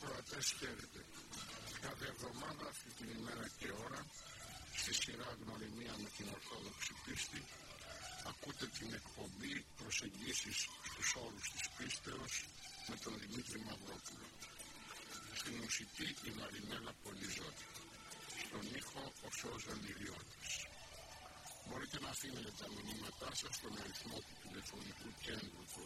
ακροατές, χαίρετε. Κάθε εβδομάδα αυτή την ημέρα και ώρα, στη σειρά Γνωριμία με την Ορθόδοξη Πίστη, ακούτε την εκπομπή Προσεγγίσεις στους όρους της πίστεως με τον Δημήτρη Μαυρόπουλο. Στην μουσική η Μαρινέλα Πολυζώτη. Στον ήχο ο Θεός Δανειριώτης. Μπορείτε να αφήνετε τα μηνύματά σας στον αριθμό του τηλεφωνικού κέντρου του